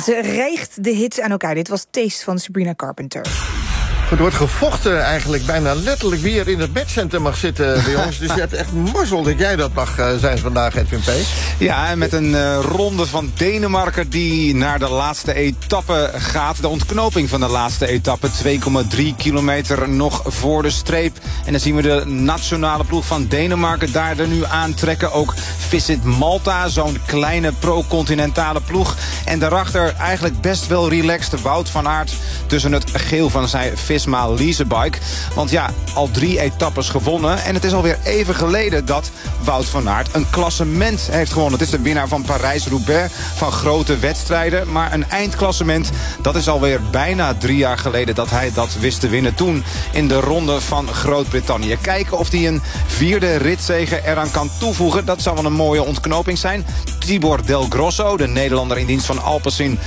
Ze rijgt de hits aan elkaar. Dit was Taste van Sabrina Carpenter. Er wordt gevochten eigenlijk bijna letterlijk wie er in het matchcenter mag zitten bij ons. Dus je hebt echt mazzel dat jij dat mag zijn vandaag, Edwin P. Ja, en met een ronde van Denemarken die naar de laatste etappe gaat. De ontknoping van de laatste etappe, 2,3 kilometer nog voor de streep. En dan zien we de nationale ploeg van Denemarken daar er nu aantrekken. Ook Visit Malta, zo'n kleine pro-continentale ploeg. En daarachter eigenlijk best wel relaxed Wout van Aert tussen het geel van zijn Visma Leasebike. Want ja, al 3 etappes gewonnen. En het is alweer even geleden dat Wout van Aert een klassement heeft gewonnen. Het is de winnaar van Parijs-Roubaix, van grote wedstrijden. Maar een eindklassement, dat is alweer bijna 3 jaar geleden dat hij dat wist te winnen. Toen in de ronde van Groot-Brittannië. Kijken of hij een 4e ritzege eraan kan toevoegen. Dat zou wel een mooie ontknoping zijn. Tibor Del Grosso, de Nederlander in dienst van Alpecin.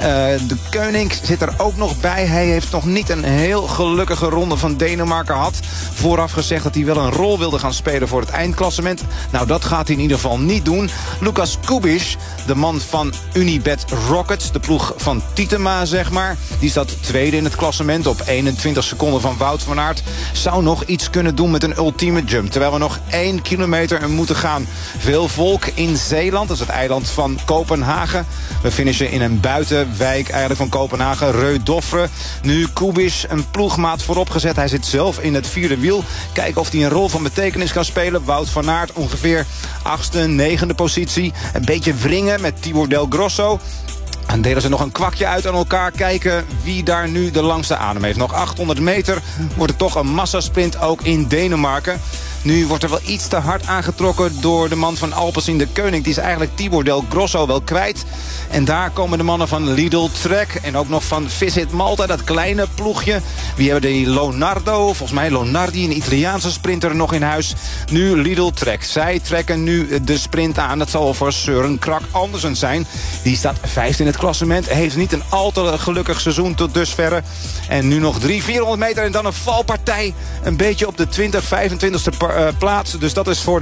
De Koning zit er ook nog bij. Hij heeft nog niet een heel gelukkige ronde van Denemarken gehad. Vooraf gezegd dat hij wel een rol wilde gaan spelen voor het eindklassement. Nou, dat gaat hij in ieder geval niet doen. Lukas Kubiš, de man van Unibet Rockets, de ploeg van Titema, zeg maar. Die staat 2e in het klassement op 21 seconden van Wout van Aert. Zou nog iets kunnen doen met een ultieme jump. Terwijl we nog 1 kilometer moeten gaan. Veel volk in Zeeland, dat is het eiland van Kopenhagen. We finishen in een buitenwijk eigenlijk van Kopenhagen, Rødovre. Nu Kubiš een ploegmaat voorop gezet. Hij zit zelf in het 4e wiel. Kijken of hij een rol van betekenis kan spelen. Wout van Aert ongeveer 8e, 9e positie. Een beetje wringen met Tibor Del Grosso. En delen ze nog een kwakje uit aan elkaar. Kijken wie daar nu de langste adem heeft. Nog 800 meter wordt het toch een massasprint ook in Denemarken. Nu wordt er wel iets te hard aangetrokken door de man van Alpecin, de Koning. Die is eigenlijk Tibor Del Grosso wel kwijt. En daar komen de mannen van Lidl Trek en ook nog van Visit Malta, dat kleine ploegje. Wie hebben die Leonardo, volgens mij Lonardi, een Italiaanse sprinter nog in huis. Nu Lidl Trek. Zij trekken nu de sprint aan. Dat zal voor Søren Kragh Andersen zijn. Die staat 5e in het klassement. Heeft niet een al te gelukkig seizoen tot dusverre. En nu nog 400 meter en dan een valpartij. Een beetje op de 25e plaats. Dus dat is voor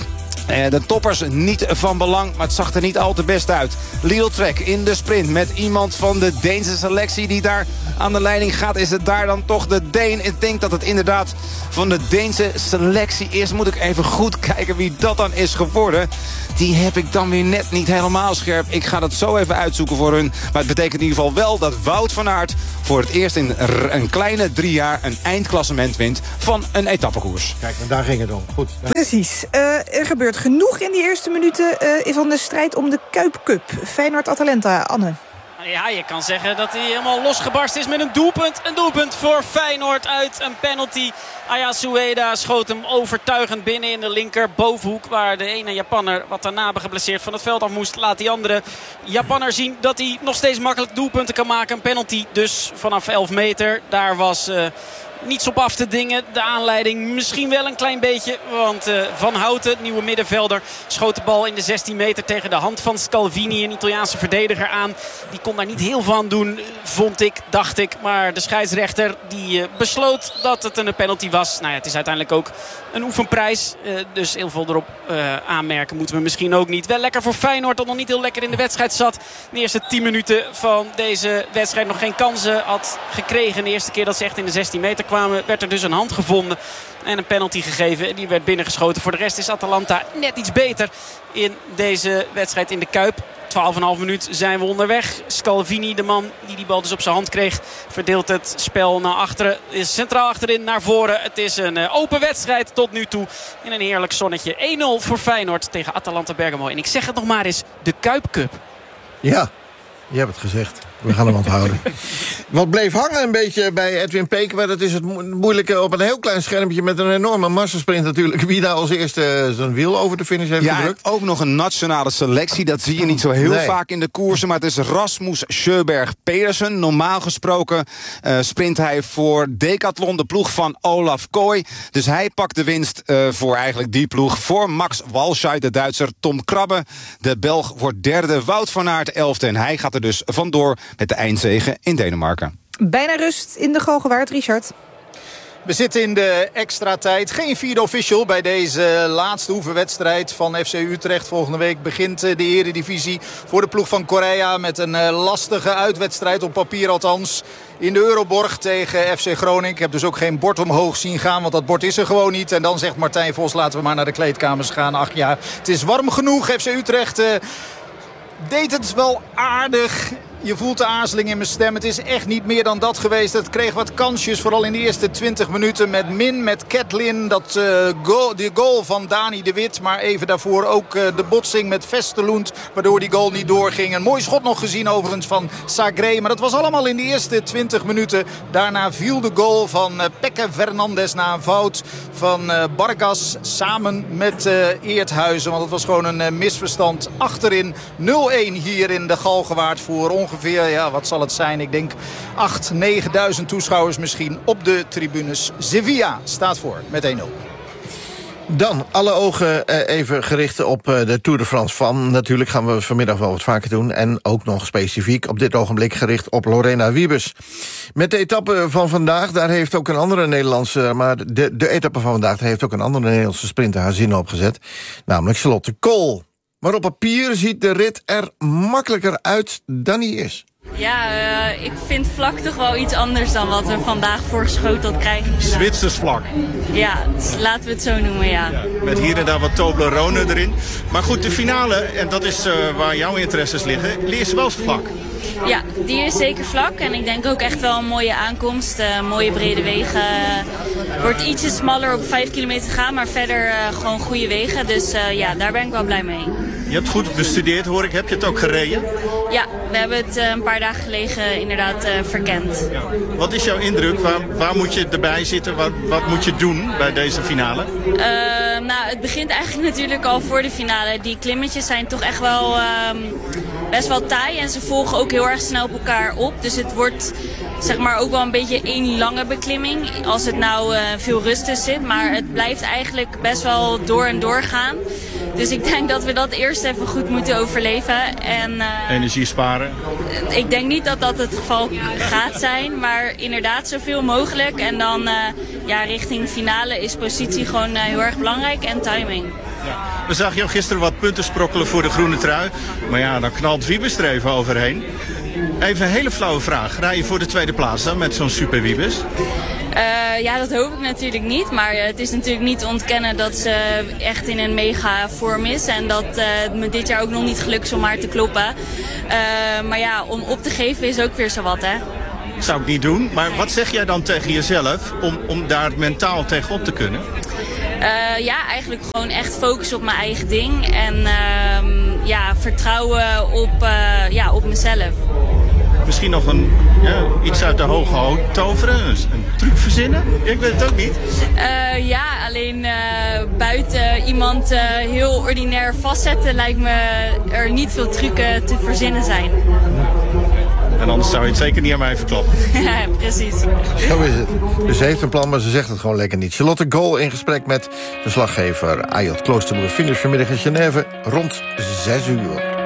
de toppers niet van belang, maar het zag er niet al te best uit. Lidl Trek in de sprint met iemand van de Deense selectie die daar aan de leiding gaat. Is het daar dan toch de Deen? Ik denk dat het inderdaad van de Deense selectie is. Moet ik even goed kijken wie dat dan is geworden. Die heb ik dan weer net niet helemaal scherp. Ik ga dat zo even uitzoeken voor hun. Maar het betekent in ieder geval wel dat Wout van Aert voor het eerst in een kleine 3 jaar een eindklassement wint van een etappekoers. Kijk, en daar ging het om. Goed. Precies. Er gebeurt genoeg in die eerste minuten van de strijd om de Kuip Cup. Feyenoord-Atalanta, Anne. Ja, je kan zeggen dat hij helemaal losgebarst is met een doelpunt. Een doelpunt voor Feyenoord uit een penalty. Aya Sueda schoot hem overtuigend binnen in de linker bovenhoek. Waar de ene Japanner wat daarna geblesseerd van het veld af moest. Laat die andere Japanner zien dat hij nog steeds makkelijk doelpunten kan maken. Een penalty dus vanaf 11 meter. Daar was niets op af te dingen. De aanleiding misschien wel een klein beetje. Want Van Houten, nieuwe middenvelder, schoot de bal in de 16 meter tegen de hand van Scalvini, een Italiaanse verdediger, aan. Die kon daar niet heel veel aan doen, vond ik, dacht ik. Maar de scheidsrechter die besloot dat het een penalty was. Nou ja, het is uiteindelijk ook een oefenprijs. Dus heel veel erop aanmerken moeten we misschien ook niet. Wel lekker voor Feyenoord dat nog niet heel lekker in de wedstrijd zat. De eerste 10 minuten van deze wedstrijd nog geen kansen had gekregen. De eerste keer dat ze echt in de 16 meter kwamen, werd er dus een hand gevonden en een penalty gegeven. Die werd binnengeschoten. Voor de rest is Atalanta net iets beter in deze wedstrijd in de Kuip. 12,5 minuut zijn we onderweg. Scalvini, de man die bal dus op zijn hand kreeg, verdeelt het spel naar achteren. Is centraal achterin naar voren. Het is een open wedstrijd tot nu toe. In een heerlijk zonnetje. 1-0 voor Feyenoord tegen Atalanta Bergamo. En ik zeg het nog maar eens, de Kuip Cup. Ja, je hebt het gezegd. We gaan hem onthouden. Wat bleef hangen een beetje bij Edwin Peek, maar dat is het moeilijke op een heel klein schermpje met een enorme massasprint natuurlijk. Wie daar als eerste zijn wiel over de finish heeft gedrukt. Ja, ook nog een nationale selectie. Dat zie je niet zo heel vaak in de koersen. Maar het is Rasmus Sjöberg Pedersen. Normaal gesproken sprint hij voor Decathlon, de ploeg van Olaf Kooi. Dus hij pakt de winst voor eigenlijk die ploeg. Voor Max Walscheid, de Duitser. Tom Krabbe, de Belg, wordt derde. Wout van Aert 11e. En hij gaat er dus vandoor met de eindzege in Denemarken. Bijna rust in de Galgenwaard, Richard. We zitten in de extra tijd. Geen vierde official bij deze laatste oefenwedstrijd van FC Utrecht. Volgende week begint de Eredivisie voor de ploeg van Correa met een lastige uitwedstrijd, op papier althans, in de Euroborg tegen FC Groningen. Ik heb dus ook geen bord omhoog zien gaan, want dat bord is er gewoon niet. En dan zegt Martijn Vos, laten we maar naar de kleedkamers gaan. Ach ja, het is warm genoeg. FC Utrecht deed het wel aardig. Je voelt de aarzeling in mijn stem. Het is echt niet meer dan dat geweest. Het kreeg wat kansjes, vooral in de eerste 20 minuten met Min, met Ketlin. De goal van Dani de Wit. Maar even daarvoor ook de botsing met Vesterloend, waardoor die goal niet doorging. Een mooi schot nog gezien overigens van Sagré. Maar dat was allemaal in de eerste 20 minuten. Daarna viel de goal van Peke Fernandes na een fout van Bargas samen met Eerthuizen. Want het was gewoon een misverstand achterin. 0-1 hier in de Galgenwaard voor ongeveer, ja, wat zal het zijn? Ik denk 8.000-9.000 toeschouwers misschien op de tribunes. Sevilla staat voor met 1-0. Dan alle ogen even gericht op de Tour de France van. Natuurlijk gaan we vanmiddag wel wat vaker doen. En ook nog specifiek op dit ogenblik gericht op Lorena Wiebes. Met de etappe van vandaag, daar heeft ook een andere Nederlandse, maar de etappe van vandaag, daar heeft ook een andere Nederlandse sprinter haar zinnen opgezet. Namelijk Charlotte Kool. Maar op papier ziet de rit er makkelijker uit dan die is. Ja, ik vind vlak toch wel iets anders dan wat we vandaag voorgeschoteld krijgen. Zwitsers vlak. Ja, dus laten we het zo noemen, ja. Met hier en daar wat Toblerone erin. Maar goed, de finale, en dat is waar jouw interesses liggen, is wel vlak. Ja, die is zeker vlak. En ik denk ook echt wel een mooie aankomst. Mooie brede wegen. Wordt ietsje smaller op 5 kilometer gaan, maar verder gewoon goede wegen. Dus ja, daar ben ik wel blij mee. Je hebt goed bestudeerd, hoor ik. Heb je het ook gereden? Ja, we hebben het een paar dagen geleden inderdaad verkend. Ja. Wat is jouw indruk? Waar moet je erbij zitten? Wat moet je doen bij deze finale? Nou, het begint eigenlijk natuurlijk al voor de finale. Die klimmetjes zijn toch echt wel best wel taai. En ze volgen ook heel erg snel op elkaar op. Dus het wordt zeg maar ook wel een beetje één lange beklimming. Als het nou veel rust in zit. Maar het blijft eigenlijk best wel door en door gaan. Dus ik denk dat we dat eerst even goed moeten overleven. En, energie sparen? Ik denk niet dat dat het geval gaat zijn. Maar inderdaad zoveel mogelijk. En dan ja, richting finale is positie gewoon heel erg belangrijk. En timing. Ja. We zagen jou gisteren wat punten sprokkelen voor de groene trui. Maar ja, dan knalt Wiebes er even overheen. Even een hele flauwe vraag. Rij je voor de tweede plaats dan met zo'n super Wiebes? Ja, dat hoop ik natuurlijk niet. Maar het is natuurlijk niet te ontkennen dat ze echt in een mega vorm is. En dat het me dit jaar ook nog niet gelukt is om haar te kloppen. Maar ja, om op te geven is ook weer zo wat, hè. Zou ik niet doen. Maar wat zeg jij dan tegen jezelf om daar mentaal tegenop te kunnen? Ja, eigenlijk gewoon echt focussen op mijn eigen ding. En ja, vertrouwen op mezelf. Misschien nog iets uit de hoge hoed toveren? Een truc verzinnen? Ik weet het ook niet. Ja, alleen buiten iemand heel ordinair vastzetten lijkt me er niet veel trucken te verzinnen zijn. En anders zou je het zeker niet aan mij verklappen. Ja, precies. Zo is het. Dus ze heeft een plan, maar ze zegt het gewoon lekker niet. Charlotte Kool in gesprek met verslaggever Ayot Kloosterboer. Finish vanmiddag in Genève rond 6 uur.